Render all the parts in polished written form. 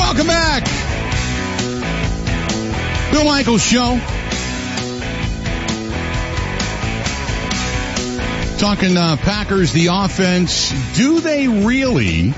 Welcome back. Bill Michaels Show. Talking Packers, the offense. Do they really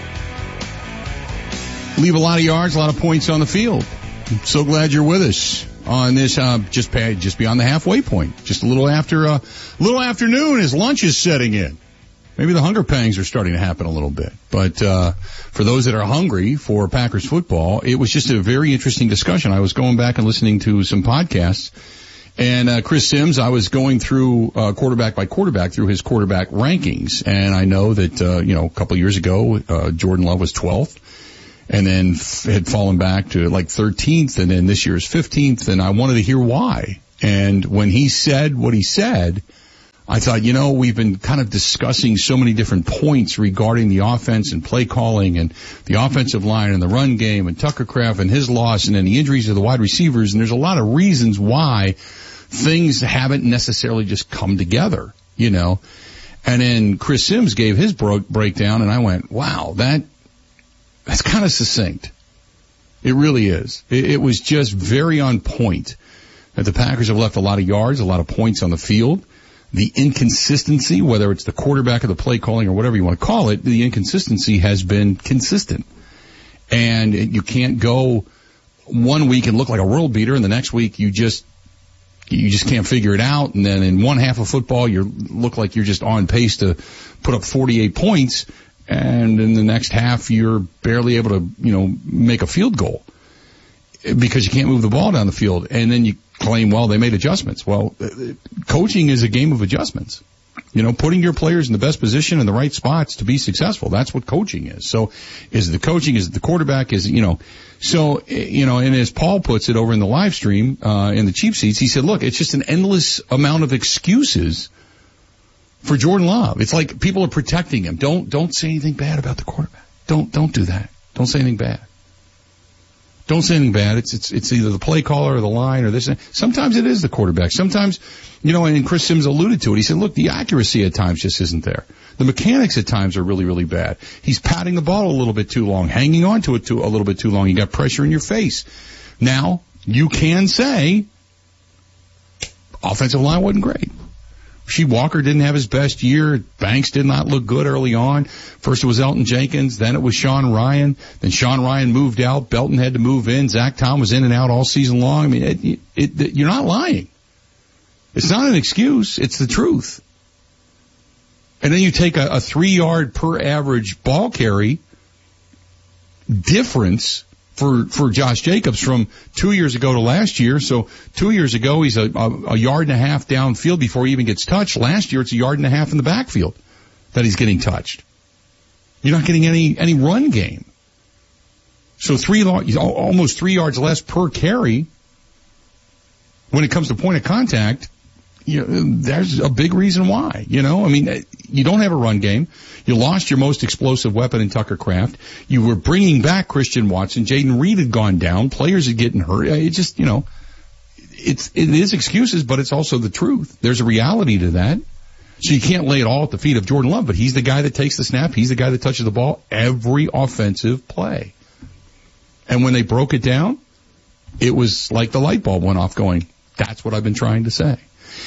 leave a lot of yards, a lot of points on the field? I'm so glad you're with us on this, just beyond the halfway point. Just a little afternoon as lunch is setting in. Maybe the hunger pangs are starting to happen a little bit. But for those that are hungry for Packers football, it was just a very interesting discussion. I was going back and listening to some podcasts, and Chris Sims, I was going through quarterback by quarterback through his quarterback rankings, and I know that a couple of years ago Jordan Love was 12th, and then had fallen back to like 13th, and then this year's 15th, and I wanted to hear why. And when he said what he said, I thought, we've been kind of discussing so many different points regarding the offense and play calling and the offensive line and the run game and Tucker Kraft and his loss and then the injuries to the wide receivers. And there's a lot of reasons why things haven't necessarily just come together, And then Chris Sims gave his breakdown, and I went, wow, that's kind of succinct. It really is. It was just very on point that the Packers have left a lot of yards, a lot of points on the field. The inconsistency, whether it's the quarterback or the play calling or whatever you want to call it, the inconsistency has been consistent. And you can't go one week and look like a world beater, and the next week you just can't figure it out. And then in one half of football, you look like you're just on pace to put up 48 points. And in the next half, you're barely able to, make a field goal because you can't move the ball down the field. And then you claim, well, they made adjustments. Well, coaching is a game of adjustments. Putting your players in the best position in the right spots to be successful. That's what coaching is. So is it the coaching? Is it the quarterback? And as Paul puts it over in the live stream, in the cheap seats, he said, look, it's just an endless amount of excuses for Jordan Love. It's like people are protecting him. Don't say anything bad about the quarterback. Don't do that. Don't say anything bad. Don't say anything bad. It's either the play caller or the line or this. Sometimes it is the quarterback. Sometimes, and Chris Sims alluded to it. He said, look, the accuracy at times just isn't there. The mechanics at times are really, really bad. He's patting the ball a little bit too long, hanging on to it a little bit too long. You got pressure in your face. Now, you can say offensive line wasn't great. Rasheed Walker didn't have his best year. Banks did not look good early on. First it was Elton Jenkins, then it was Sean Ryan. Then Sean Ryan moved out. Belton had to move in. Zach Tom was in and out all season long. I mean, you're not lying. It's not an excuse. It's the truth. And then you take a 3-yard per average ball carry difference for Josh Jacobs from 2 years ago to last year. So 2 years ago, he's a yard and a half downfield before he even gets touched. Last year, it's a yard and a half in the backfield that he's getting touched. You're not getting any run game. So almost 3 yards less per carry. When it comes to point of contact, there's a big reason why, you don't have a run game. You lost your most explosive weapon in Tucker Kraft. You were bringing back Christian Watson. Jaden Reed had gone down. Players are getting hurt. It just, it is excuses, but it's also the truth. There's a reality to that. So you can't lay it all at the feet of Jordan Love, but he's the guy that takes the snap. He's the guy that touches the ball every offensive play. And when they broke it down, it was like the light bulb went off going, that's what I've been trying to say.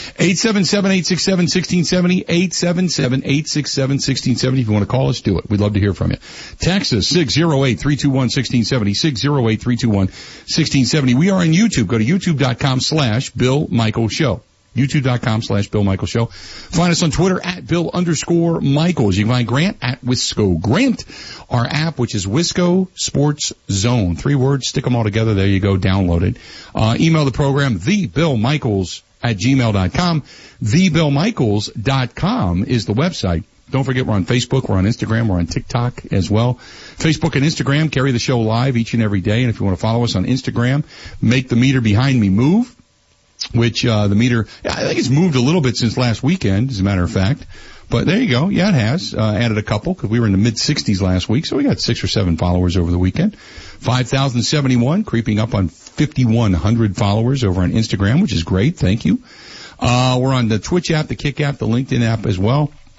877-867-1670, 877-867-1670. If you want to call us, do it. We'd love to hear from you. Text us, 608-321-1670, 608-321-1670. We are on YouTube. Go to youtube.com/Bill Michaels Show. youtube.com/Bill Michaels Show. Find us on Twitter at Bill_Michaels. You can find Grant at Wisco Grant. Our app, which is Wisco Sports Zone. 3 words, stick them all together. There you go. Download it. Email the program, thebillmichaels@gmail.com. Thebillmichaels.com is the website. Don't forget we're on Facebook, we're on Instagram, we're on TikTok as well. Facebook and Instagram carry the show live each and every day. And if you want to follow us on Instagram, make the meter behind me move, which the meter, I think it's moved a little bit since last weekend, as a matter of fact. But there you go. Yeah, it has. Added a couple because we were in the mid-60s last week, so we got 6 or 7 followers over the weekend. 5,071, creeping up on 5,100 followers over on Instagram, which is great. Thank you. We're on the Twitch app, the Kick app, the LinkedIn app as well.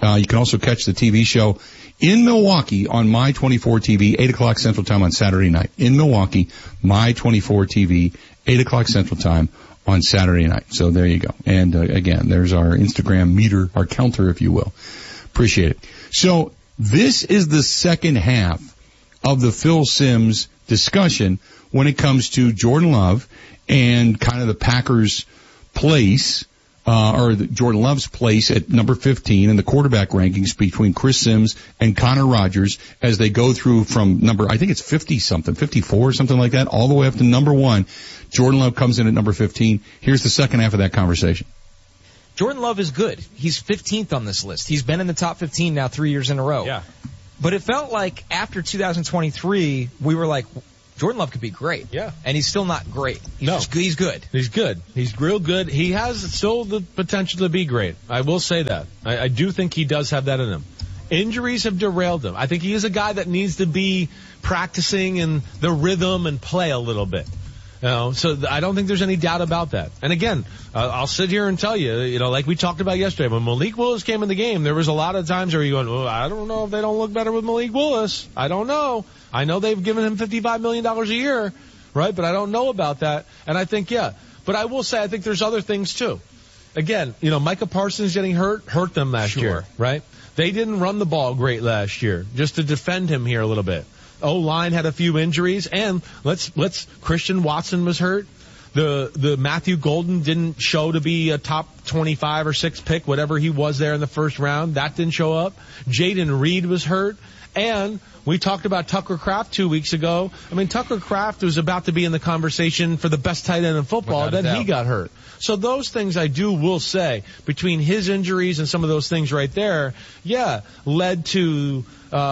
You can also catch the TV show in Milwaukee on My24 TV, 8 o'clock Central Time on Saturday night. In Milwaukee, My24 TV, 8 o'clock Central Time on Saturday night. So there you go. And again, there's our Instagram meter, our counter, if you will. Appreciate it. So this is the second half of the Phil Simms discussion when it comes to Jordan Love and kind of the Packers' place, or Jordan Love's place at number 15 in the quarterback rankings between Chris Simms and Connor Rogers as they go through from number, I think it's 50-something, 54 or something like that, all the way up to number 1. Jordan Love comes in at number 15. Here's the second half of that conversation. Jordan Love is good. He's 15th on this list. He's been in the top 15 now 3 years in a row. Yeah. But it felt like after 2023, we were like, Jordan Love could be great. Yeah. And he's still not great. He's good. He's good. He's real good. He has still the potential to be great. I will say that. I do think he does have that in him. Injuries have derailed him. I think he is a guy that needs to be practicing in the rhythm and play a little bit. So I don't think there's any doubt about that. And again, I'll sit here and tell you, like we talked about yesterday, when Malik Willis came in the game, there was a lot of times where you're going, I don't know if they don't look better with Malik Willis. I don't know. I know they've given him $55 million a year, right? But I don't know about that. And I think, But I will say, I think there's other things too. Again, Micah Parsons getting hurt them last year, right? They didn't run the ball great last year, just to defend him here a little bit. O-line had a few injuries, and Christian Watson was hurt. The Matthew Golden didn't show to be a top 25 or 6 pick, whatever he was there in the first round. That didn't show up. Jaden Reed was hurt. And we talked about Tucker Kraft 2 weeks ago. I mean, Tucker Kraft was about to be in the conversation for the best tight end in football, then he got hurt. So those things will say, between his injuries and some of those things right there, led to,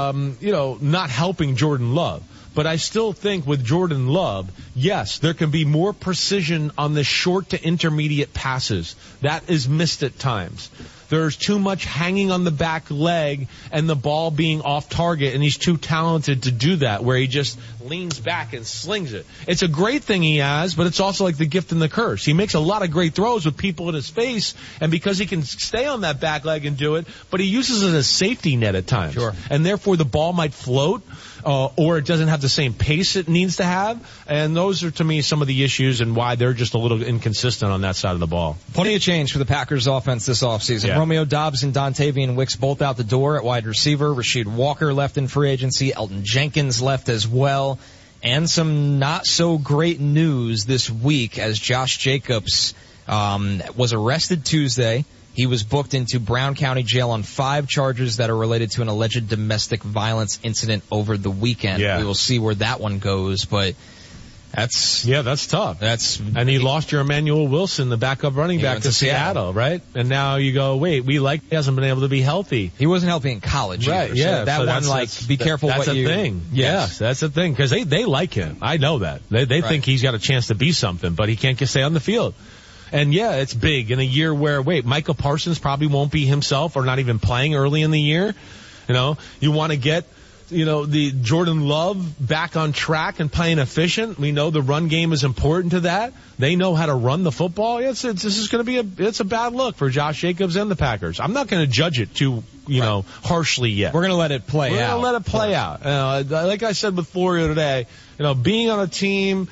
not helping Jordan Love. But I still think with Jordan Love, yes, there can be more precision on the short to intermediate passes. That is missed at times. There's too much hanging on the back leg and the ball being off target, and he's too talented to do that, where he just leans back and slings it. It's a great thing he has, but it's also like the gift and the curse. He makes a lot of great throws with people in his face, and because he can stay on that back leg and do it, but he uses it as a safety net at times. Sure. And therefore the ball might float, or it doesn't have the same pace it needs to have. And those are, to me, some of the issues and why they're just a little inconsistent on that side of the ball. Plenty of change for the Packers offense this offseason. Yeah. Romeo Doubs and Dontavian Wicks both out the door at wide receiver. Rasheed Walker left in free agency. Elton Jenkins left as well. And some not so great news this week as Josh Jacobs was arrested Tuesday. He was booked into Brown County Jail on 5 charges that are related to an alleged domestic violence incident over the weekend. Yeah. We will see where that one goes, but that's tough. And he lost your Emmanuel Wilson, the backup running back, to Seattle, right? And now you go, wait, he hasn't been able to be healthy. He wasn't healthy in college, right? Either, Yeah, so that one, be careful. That's what a you. thing. Yes, that's a thing because they like him. I know that they think he's got a chance to be something, but he can't stay on the field. And it's big in a year where, Michael Parsons probably won't be himself or not even playing early in the year. You want to get, the Jordan Love back on track and playing efficient. We know the run game is important to that. They know how to run the football. This is going to be it's a bad look for Josh Jacobs and the Packers. I'm not going to judge it too, harshly yet. We're going to let it play out. We're going to let it play out. Like I said with Florio today, being on a team,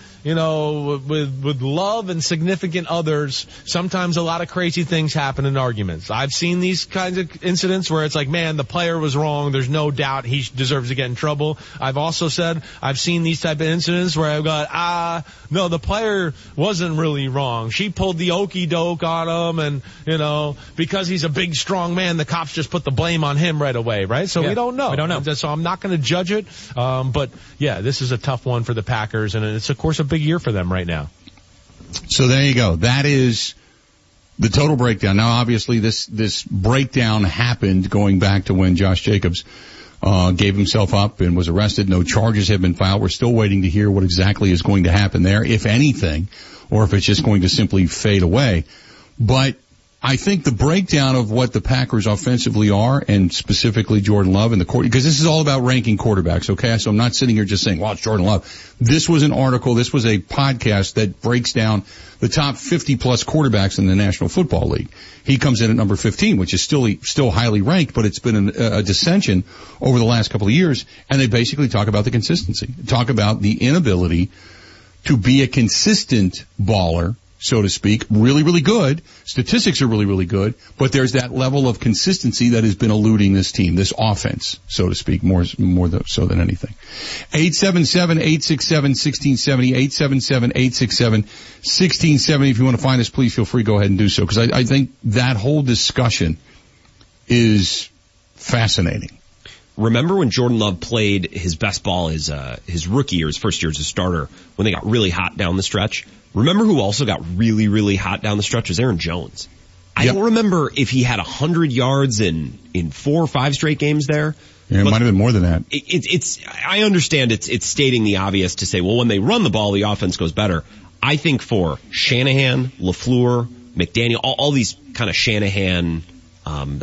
with love and significant others, sometimes a lot of crazy things happen in arguments. I've seen these kinds of incidents where it's like, man, the player was wrong. There's no doubt he deserves to get in trouble. I've also said I've seen these type of incidents where I've got, no, the player wasn't really wrong. She pulled the okie doke on him, and, because he's a big, strong man, the cops just put the blame on him right away, right? So we don't know. So I'm not going to judge it. But this is a tough one for the Packers, and it's, of course, a big year for them right now. So there you go. That is the total breakdown. Now, obviously, this breakdown happened going back to when Josh Jacobs gave himself up and was arrested. No charges have been filed. We're still waiting to hear what exactly is going to happen there, if anything, or if it's just going to simply fade away. But I think the breakdown of what the Packers offensively are, and specifically Jordan Love and the court, because this is all about ranking quarterbacks, okay? So I'm not sitting here just saying, well, it's Jordan Love. This was an article, this was a podcast that breaks down the top 50 plus quarterbacks in the National Football League. He comes in at number 15, which is still highly ranked, but it's been a dissension over the last couple of years. And they basically talk about the consistency, talk about the inability to be a consistent baller, so to speak, really, really good. Statistics are really, really good, but there's that level of consistency that has been eluding this team, this offense, so to speak, more so than anything. 877-867-1670, 877-867-1670. If you want to find us, please feel free to go ahead and do so, because I think that whole discussion is fascinating. Remember when Jordan Love played his best ball his rookie year, his first year as a starter, when they got really hot down the stretch? Remember who also got really, really hot down the stretch was Aaron Jones. I don't remember if he had 100 yards in 4 or 5 straight games there. Yeah, it might have been more than that. I understand it's stating the obvious to say, well, when they run the ball, the offense goes better. I think for Shanahan, LaFleur, McDaniel, all these kind of Shanahan,